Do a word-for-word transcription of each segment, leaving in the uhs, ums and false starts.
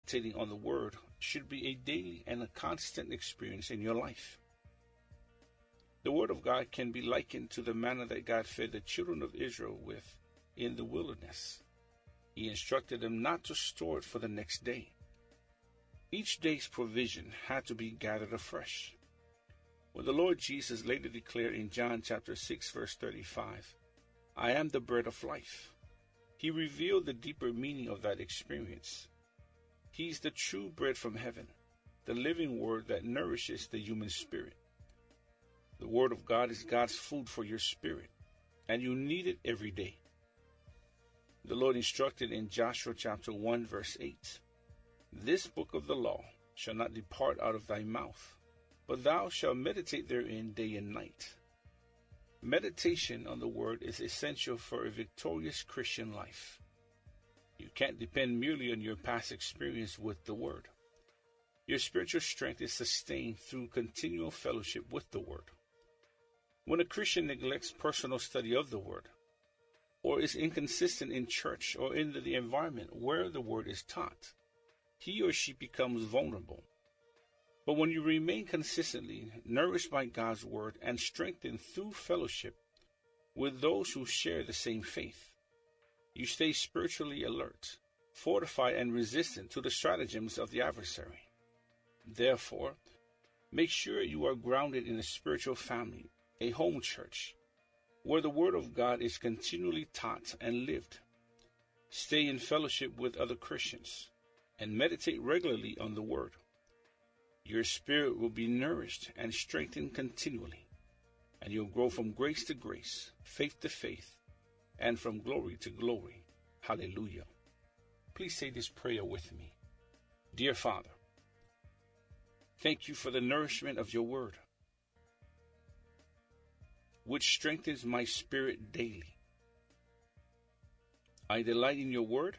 meditating on the Word should be a daily and a constant experience in your life. The Word of God can be likened to the manna that God fed the children of Israel with in the wilderness. He instructed them not to store it for the next day. Each day's provision had to be gathered afresh. When the Lord Jesus later declared in John chapter six, verse thirty-five, "I am the bread of life," he revealed the deeper meaning of that experience. He's the true bread from heaven, the living Word that nourishes the human spirit. The Word of God is God's food for your spirit, and you need it every day. The Lord instructed in Joshua chapter one, verse eight, "This book of the law shall not depart out of thy mouth, but thou shalt meditate therein day and night." Meditation on the Word is essential for a victorious Christian life. You can't depend merely on your past experience with the Word. Your spiritual strength is sustained through continual fellowship with the Word. When a Christian neglects personal study of the Word, or is inconsistent in church or in the environment where the Word is taught, he or she becomes vulnerable. But when you remain consistently nourished by God's Word and strengthened through fellowship with those who share the same faith, you stay spiritually alert, fortified, and resistant to the stratagems of the adversary. Therefore, make sure you are grounded in a spiritual family, a home church, where the Word of God is continually taught and lived. Stay in fellowship with other Christians and meditate regularly on the Word. Your spirit will be nourished and strengthened continually, and you'll grow from grace to grace, faith to faith, and from glory to glory. Hallelujah. Please say this prayer with me. Dear Father, thank you for the nourishment of your Word, which strengthens my spirit daily. I delight in your Word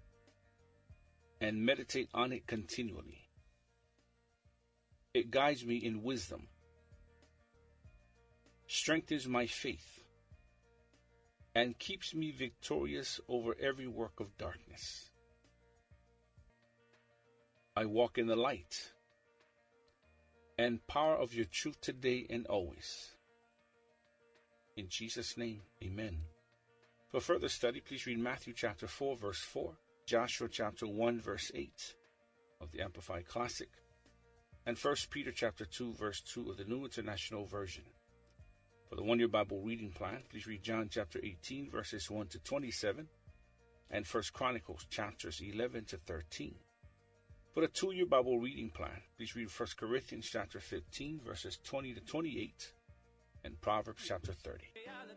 and meditate on it continually. It guides me in wisdom, strengthens my faith, and keeps me victorious over every work of darkness. I walk in the light and power of your truth today and always. In Jesus' name, amen. For further study, please read Matthew chapter four, verse four, Joshua chapter one, verse eight of the Amplified Classic, and First Peter chapter two, verse two of the New International Version. For the one-year Bible reading plan, please read John chapter eighteen, verses one to twenty-seven, and First Chronicles chapters eleven to thirteen. For the two-year Bible reading plan, please read First Corinthians chapter fifteen, verses twenty to twenty-eight, and Proverbs chapter thirty.